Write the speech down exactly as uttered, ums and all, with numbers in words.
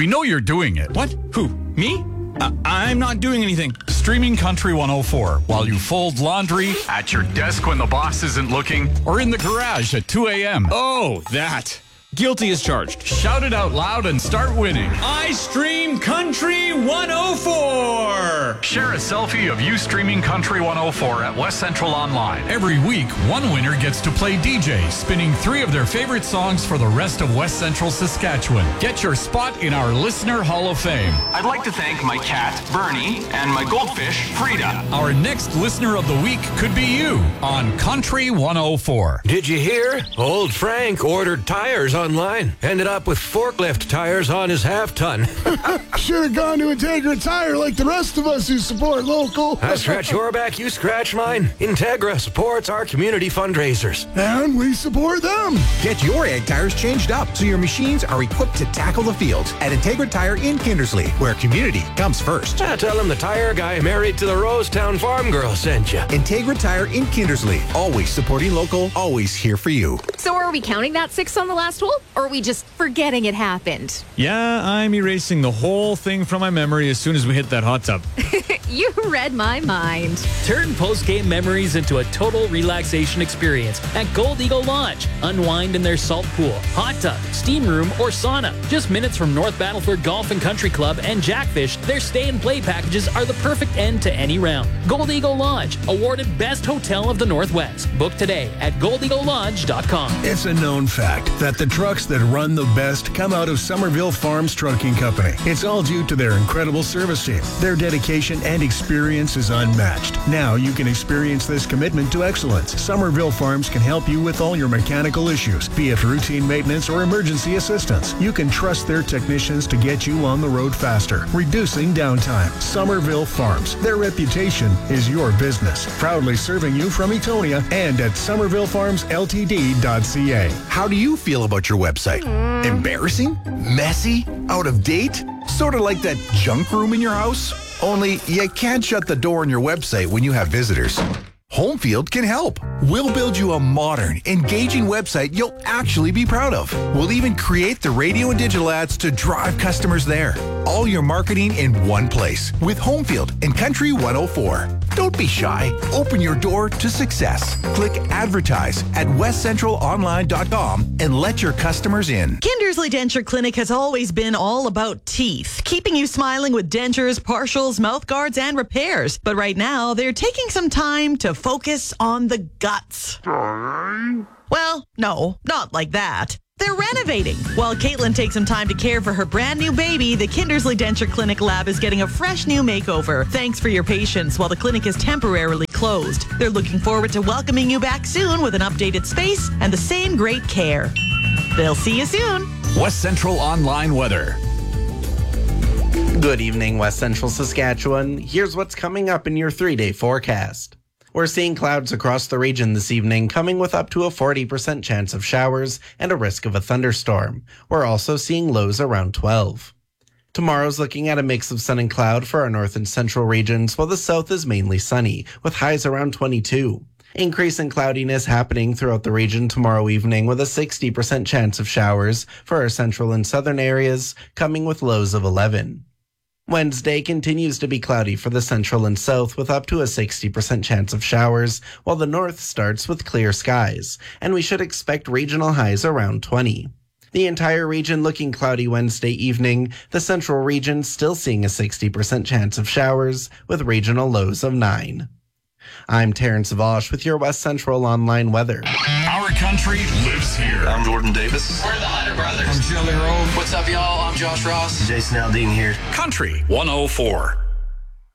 We know you're doing it. What? Who? Me? Uh, I'm not doing anything. Streaming Country one oh four while you fold laundry, at your desk when the boss isn't looking, or in the garage at two a.m. Oh, that. Guilty as charged. Shout it out loud and start winning. I stream Country one oh four. Share a selfie of you streaming Country one oh four at West Central Online. Every week, one winner gets to play D J, spinning three of their favorite songs for the rest of West Central Saskatchewan. Get your spot in our Listener Hall of Fame. I'd like to thank my cat, Bernie, and my goldfish, Frida. Our next Listener of the Week could be you on Country one oh four. Did you hear? Old Frank ordered tires online. Ended up with forklift tires on his half-ton. Should have gone to Integra Tire like the rest of us who support local. I scratch your back, you scratch mine. Integra supports our community fundraisers. And we support them. Get your ag tires changed up so your machines are equipped to tackle the field at Integra Tire in Kindersley, where community comes first. Ah, tell him the tire guy married to the Rosetown farm girl sent you. Integra Tire in Kindersley, always supporting local, always here for you. So are we counting that six on the last hole, or are we just forgetting it happened? Yeah, I'm erasing the whole thing from my memory as soon as we hit that hot tub. You read my mind. Turn post-game memories into a total relaxation experience at Gold Eagle Lodge. Unwind in their salt pool, hot tub, steam room, or sauna. Just minutes from North Battleford Golf and Country Club and Jackfish, their stay and play packages are the perfect end to any round. Gold Eagle Lodge, awarded Best Hotel of the Northwest. Book today at gold eagle lodge dot com. It's a known fact that the trucks that run the best come out of Somerville Farms Trucking Company. It's all due to their incredible service team. Their dedication and experience is unmatched. Now you can experience this commitment to excellence. Somerville Farms can help you with all your mechanical issues, be it routine maintenance or emergency assistance. You can trust their technicians to get you on the road faster, reducing downtime. Somerville Farms. Their reputation is your business. Proudly serving you from Etonia and at somerville farms l t d dot c a. How do you feel about your website? Embarrassing? Messy? Out of date? Sort of like that junk room in your house? Only you can't shut the door on your website when you have visitors. Homefield can help. We'll build you a modern, engaging website you'll actually be proud of. We'll even create the radio and digital ads to drive customers there. All your marketing in one place with Homefield and Country one oh four. Don't be shy. Open your door to success. Click advertise at west central online dot com and let your customers in. Kindersley Denture Clinic has always been all about teeth, keeping you smiling with dentures, partials, mouth guards, and repairs. But right now, they're taking some time to focus on the guts. Well, no, not like that. They're renovating. While Caitlin takes some time to care for her brand new baby, the Kindersley Denture Clinic lab is getting a fresh new makeover. Thanks for your patience while the clinic is temporarily closed. They're looking forward to welcoming you back soon with an updated space and the same great care. They'll see you soon. West Central Online weather. Good evening, West Central Saskatchewan. Here's what's coming up in your three-day forecast. We're seeing clouds across the region this evening, coming with up to a forty percent chance of showers and a risk of a thunderstorm. We're also seeing lows around twelve. Tomorrow's looking at a mix of sun and cloud for our north and central regions, while the south is mainly sunny, with highs around twenty-two. Increase in cloudiness happening throughout the region tomorrow evening, with a sixty percent chance of showers for our central and southern areas, coming with lows of eleven. Wednesday continues to be cloudy for the central and south, with up to a sixty percent chance of showers, while the north starts with clear skies, and we should expect regional highs around twenty. The entire region looking cloudy Wednesday evening, the central region still seeing a sixty percent chance of showers, with regional lows of nine. I'm Terrence Vosh with your West Central Online weather. Our country lives here. I'm Jordan Davis. We're the Hunter Brothers. I'm Jelly Roll. What's up, y'all? I'm Josh Ross. Jason Aldean here. Country one oh four.